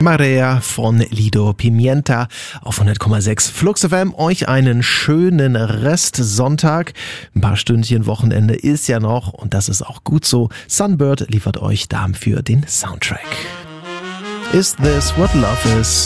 Marea von Lido Pimienta auf 100,6 Flux FM. Euch einen schönen Restsonntag. Ein paar Stündchen Wochenende ist ja noch und das ist auch gut so. Sunbird liefert euch dafür den Soundtrack. Is This What Love Is?